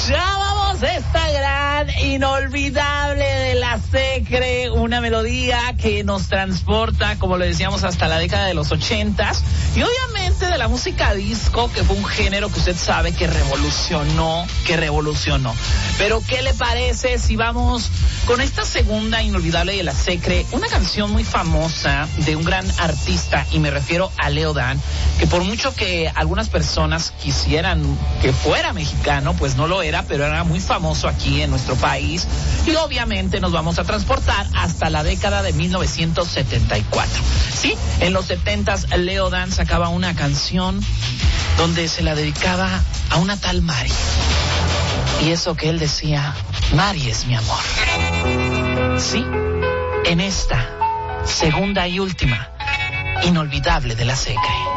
escuchábamos esta gran, inolvidable de La Secre, una melodía que nos transporta, como le decíamos, hasta la década de los 80s, y obviamente de la música disco, que fue un género que usted sabe que revolucionó. Pero ¿qué le parece si vamos con esta segunda inolvidable de La Secre, una canción muy famosa de un gran artista, y me refiero a Leo Dan, que por mucho que algunas personas quisieran que fuera mexicano, pues no lo era, pero era muy famoso aquí en nuestro país, y obviamente nos vamos a transportar hasta la década de 1974. Sí, en los 70s Leo Dan sacaba una canción donde se la dedicaba a una tal Mari, y eso que él decía: Mari es mi amor. Sí, en esta segunda y última inolvidable de La Secre.